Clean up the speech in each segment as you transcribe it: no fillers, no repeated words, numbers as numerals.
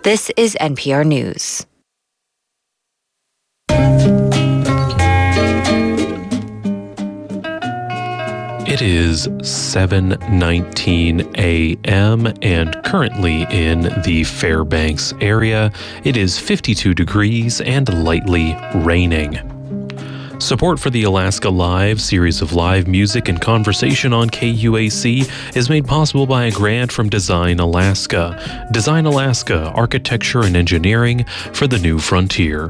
This is NPR News. It is 7:19 a.m. and currently in the Fairbanks area, it is 52 degrees and lightly raining. Support for the Alaska Live series of live music and conversation on KUAC is made possible by a grant from Design Alaska. Design Alaska, architecture and engineering for the new frontier.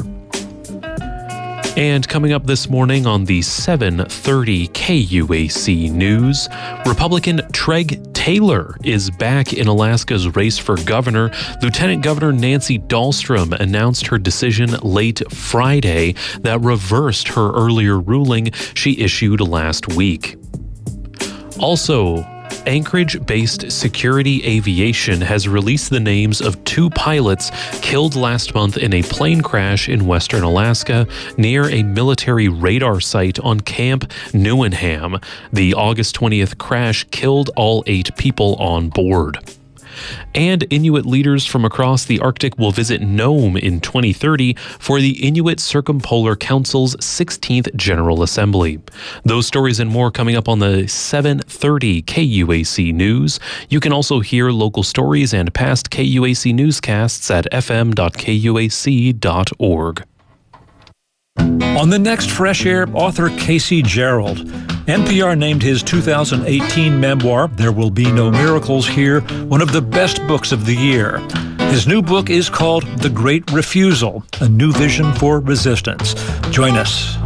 And coming up this morning on the 7:30 KUAC News, Republican Treg Taylor is back in Alaska's race for governor. Lieutenant Governor Nancy Dahlstrom announced her decision late Friday that reversed her earlier ruling she issued last week. Also, Anchorage-based Security Aviation has released the names of 2 pilots killed last month in a plane crash in western Alaska near a military radar site on Camp Newenham. The August 20th crash killed all 8 people on board. And Inuit leaders from across the Arctic will visit Nome in 2030 for the Inuit Circumpolar Council's 16th General Assembly. Those stories and more coming up on the 7:30 KUAC News. You can also hear local stories and past KUAC newscasts at fm.kuac.org. On the next Fresh Air, author Casey Gerald. NPR named his 2018 memoir, There Will Be No Miracles Here, one of the best books of the year. His new book is called The Great Refusal, A New Vision for Resistance. Join us